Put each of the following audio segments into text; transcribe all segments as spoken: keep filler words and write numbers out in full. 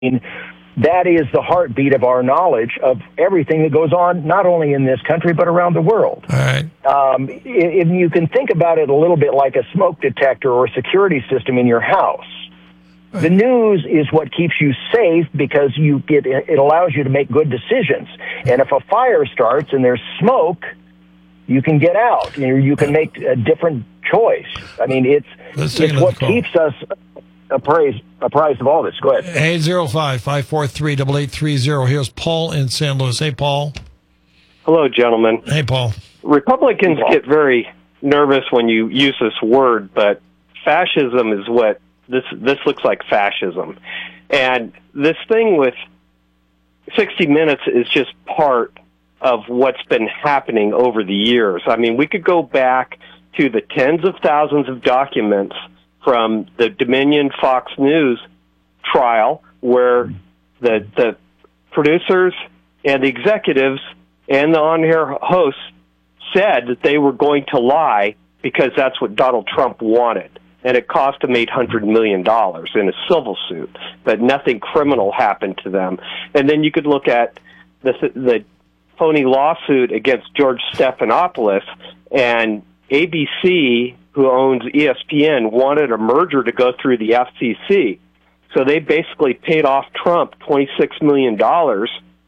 that is the heartbeat of our knowledge of everything that goes on, not only in this country, but around the world. All right. Um, if you can think about it a little bit like a smoke detector or security system in your house. The news is what keeps you safe because you get, it allows you to make good decisions. And if a fire starts and there's smoke, you can get out. You know, you can make a different choice. I mean, it's it's what call. keeps us appraised, apprised of all this. Go ahead. eight zero five, five four three, eight eight three zero. Here's Paul in San Luis. Hey, Paul. Hello, gentlemen. Hey, Paul. Republicans hey, Paul. get very nervous when you use this word, but fascism is what this this looks like fascism. And this thing with sixty minutes is just part of what's been happening over the years. I mean, we could go back to the tens of thousands of documents from the Dominion Fox News trial where the the producers and the executives and the on-air hosts said that they were going to lie because that's what Donald Trump wanted. And it cost him eight hundred million dollars in a civil suit, but nothing criminal happened to them. And then you could look at the, the phony lawsuit against George Stephanopoulos, and A B C, who owns E S P N, wanted a merger to go through the F C C. So they basically paid off Trump twenty-six million dollars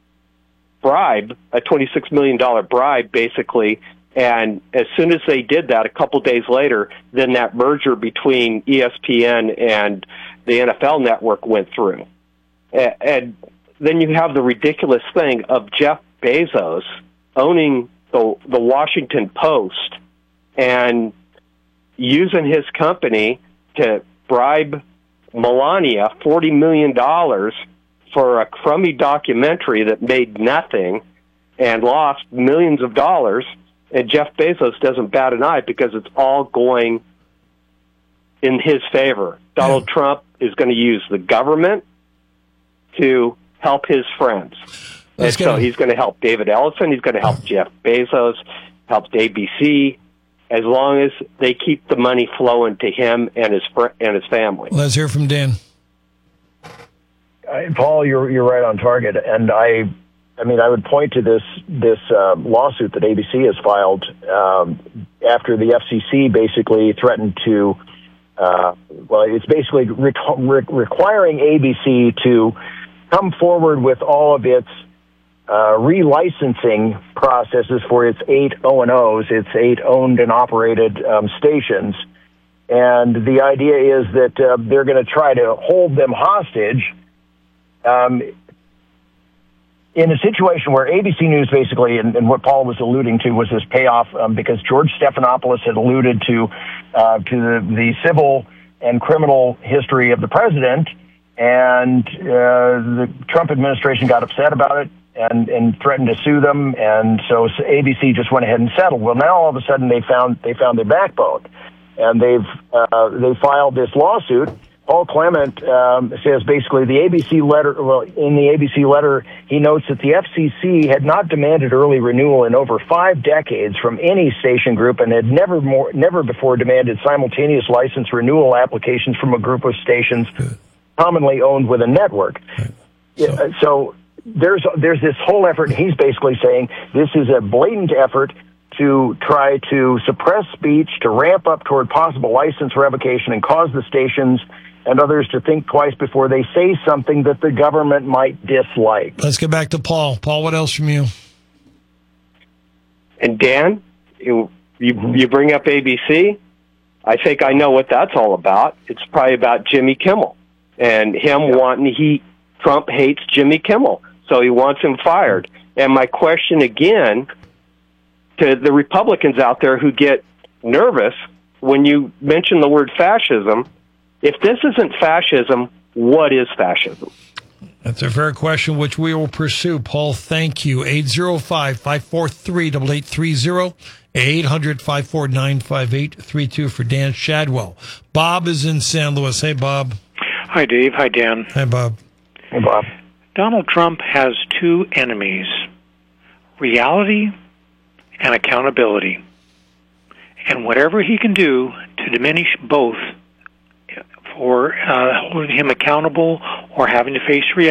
bribe, a twenty-six million dollars bribe, basically. And as soon as they did that, a couple days later, then that merger between E S P N and the N F L Network went through. And then you have the ridiculous thing of Jeff Bezos owning the, the Washington Post and using his company to bribe Melania forty million dollars for a crummy documentary that made nothing and lost millions of dollars. And Jeff Bezos doesn't bat an eye because it's all going in his favor. Donald yeah. Trump is going to use the government to help his friends. Let's and so he's going to help David Ellison. He's going to help Jeff Bezos, help A B C, as long as they keep the money flowing to him and his fr- and his family. Let's hear from Dan. Uh, Paul, you're you're right on target, and I. I mean, I would point to this this uh, lawsuit that A B C has filed um, after the F C C basically threatened to, uh, well, it's basically re- re- requiring A B C to come forward with all of its uh, relicensing processes for its eight O and O's, its eight owned and operated um, stations. And the idea is that uh, they're going to try to hold them hostage um in a situation where A B C News basically, and, and what Paul was alluding to, was this payoff um, because George Stephanopoulos had alluded to uh, to the, the civil and criminal history of the president, and uh, the Trump administration got upset about it and, and threatened to sue them, and so A B C just went ahead and settled. Well, now all of a sudden they found they found their backbone, and they've uh, they filed this lawsuit. Paul Clement um, says basically the A B C letter, well, in the A B C letter, he notes that the F C C had not demanded early renewal in over five decades from any station group and had never more, never before demanded simultaneous license renewal applications from a group of stations commonly owned with a network. So, so there's, there's this whole effort. He's basically saying this is a blatant effort to try to suppress speech, to ramp up toward possible license revocation and cause the stations and others to think twice before they say something that the government might dislike. Let's get back to Paul. Paul, what else from you? And Dan, you you, you bring up A B C. I think I know what that's all about. It's probably about Jimmy Kimmel and him yeah. wanting he Trump hates Jimmy Kimmel, so he wants him fired. And my question again to the Republicans out there who get nervous when you mention the word fascism, if this isn't fascism, what is fascism? That's a fair question, which we will pursue. Paul, thank you. eight zero five, five four three, eight eight three zero, eight hundred, five four nine, five eight three two for Dan Shadwell. Bob is in San Luis. Hey, Bob. Hi, Dave. Hi, Dan. Hi, Bob. Hey, Bob. Donald Trump has two enemies, reality and accountability. And whatever he can do to diminish both or uh, holding him accountable or having to face reality.